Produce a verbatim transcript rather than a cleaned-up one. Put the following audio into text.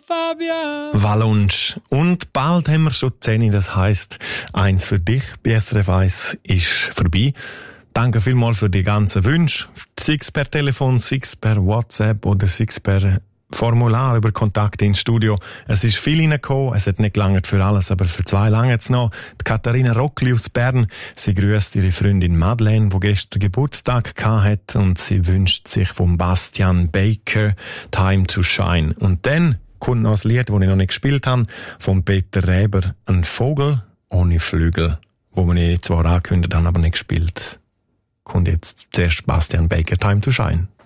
Fabian. Wallunsch. Und bald haben wir schon zehn, das heisst, eins für dich bei S R F eins ist vorbei. Danke vielmals für die ganzen Wünsche. Six per Telefon, six per WhatsApp oder six per Formular über Kontakte ins Studio. Es ist viel reingekommen, es hat nicht gelangt für alles, aber für zwei lange jetzt noch. Die Katharina Rockli aus Bern, sie grüßt ihre Freundin Madeleine, die gestern Geburtstag gehabt, und sie wünscht sich von Bastian Baker Time to Shine. Und dann kommt noch ein Lied, das ich noch nicht gespielt habe, von Peter Reber, ein Vogel ohne Flügel, wo ich zwar angekündigt habe, aber nicht gespielt. Kommt jetzt zuerst Bastian Baker Time to Shine.